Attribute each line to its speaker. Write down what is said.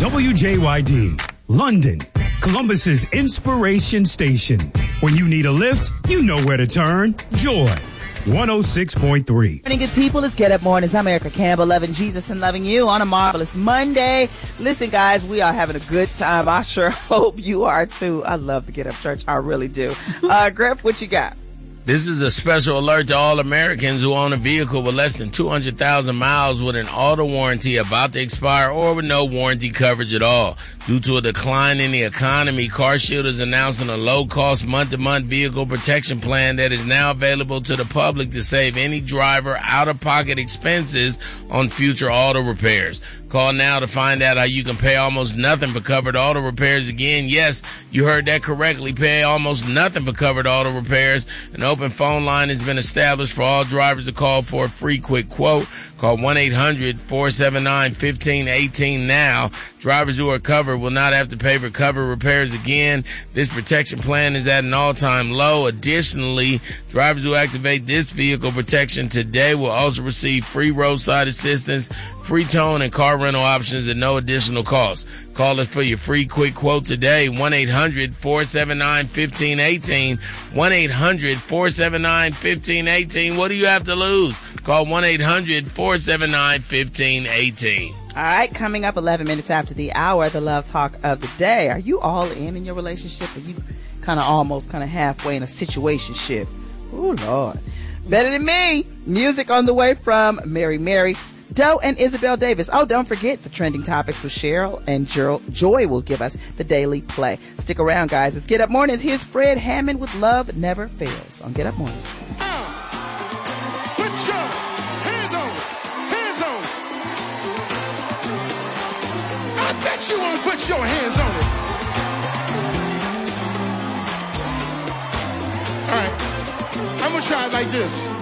Speaker 1: WJYD, London, Columbus's inspiration station. When you need a lift, you know where to turn. Joy 106.3.
Speaker 2: Morning, good people. It's Get Up Mornings. I'm Erica Campbell, loving Jesus and loving you on a marvelous Monday. Listen, guys, we are having a good time. I sure hope you are too. I love the Get Up Church. I really do. Griff, what you got?
Speaker 3: This is a special alert to all Americans who own a vehicle with less than 200,000 miles with an auto warranty about to expire or with no warranty coverage at all. Due to a decline in the economy, CarShield is announcing a low-cost month-to-month vehicle protection plan that is now available to the public to save any driver out-of-pocket expenses on future auto repairs. Call now to find out how you can pay almost nothing for covered auto repairs. Again, yes, you heard that correctly. Pay almost nothing for covered auto repairs. An open phone line has been established for all drivers to call for a free quick quote. Call 1-800-479-1518 now. Drivers who are covered will not have to pay for covered repairs again. This protection plan is at an all-time low. Additionally, drivers who activate this vehicle protection today will also receive free roadside assistance, free towing, and car rental options at no additional cost. Call us for your free quick quote today, 1-800-479-1518, 1-800-479-1518. What do you have to lose? Call 1-800-479-1518.
Speaker 2: All right, coming up 11 minutes after the hour, the love talk of the day. Are you all in your relationship? Or you kind of halfway in a situationship? Oh, Lord. Better than me. Music on the way from Mary, Doe and Isabel Davis. Oh, don't forget the trending topics with Cheryl and Joy will give us the daily play. Stick around, guys. It's Get Up Mornings. Here's Fred Hammond with Love Never Fails on Get Up Mornings.
Speaker 4: Put your hands on it. Hands on it. I bet you won't put your hands on it. All right. I'm going to try it like this.